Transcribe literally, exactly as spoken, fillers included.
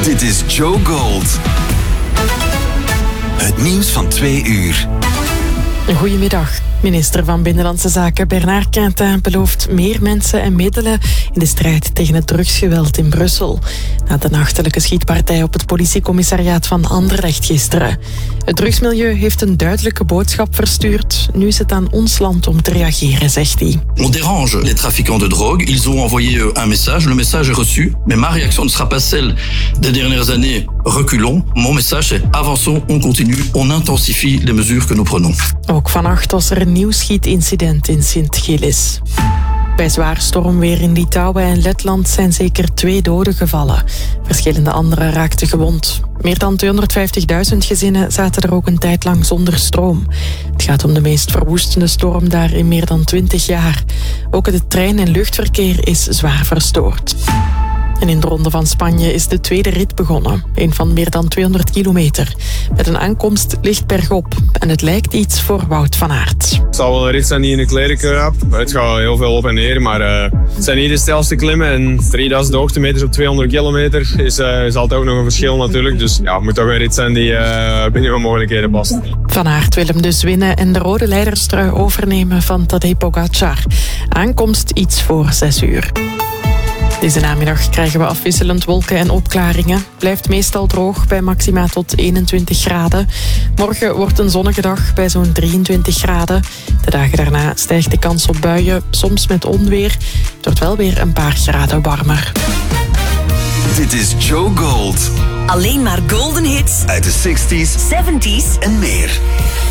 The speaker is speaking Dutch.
Dit is Joe Gold. Het nieuws van twee uur. Goedemiddag. Minister van Binnenlandse Zaken Bernard Quintin belooft meer mensen en middelen in de strijd tegen het drugsgeweld in Brussel. Na de nachtelijke schietpartij op het politiecommissariaat van Anderlecht gisteren. Het drugsmilieu heeft een duidelijke boodschap verstuurd. Nu is het aan ons land om te reageren, zegt hij. On dérange les trafiquants de drogue. Ils ont envoyé un message. Le message est reçu. Mais ma réaction ne sera pas celle des dernières années. Reculons. Mon message est avançons, on continue, on intensifie les mesures que nous prenons. Ook vannacht was er een nieuw schietincident in Sint-Gillis. Bij zwaar stormweer in Litouwen en Letland zijn zeker twee doden gevallen. Verschillende anderen raakten gewond. Meer dan tweehonderdvijftigduizend gezinnen zaten er ook een tijd lang zonder stroom. Het gaat om de meest verwoestende storm daar in meer dan twintig jaar. Ook het trein- en luchtverkeer is zwaar verstoord. En in de Ronde van Spanje is de tweede rit begonnen. Een van meer dan tweehonderd kilometer. Met een aankomst licht bergop. En het lijkt iets voor Wout van Aert. Het zal wel een rit zijn die in de klerenkeur heb. Het gaat heel veel op en neer, maar uh, het zijn niet de stijlste klimmen. En drieduizend hoogtemeters op tweehonderd kilometer is, uh, is altijd ook nog een verschil natuurlijk. Dus ja, het moet toch een rit zijn die uh, binnen mijn mogelijkheden past. Van Aert wil hem dus winnen en de rode leiderstrui overnemen van Tadej Pogacar. Aankomst iets voor zes uur. Deze namiddag krijgen we afwisselend wolken en opklaringen. Blijft meestal droog bij maxima tot eenentwintig graden. Morgen wordt een zonnige dag bij zo'n drieëntwintig graden. De dagen daarna stijgt de kans op buien, soms met onweer. Het wordt wel weer een paar graden warmer. Dit is Joe Gold. Alleen maar golden hits Uit de zestig's zeventig's en meer.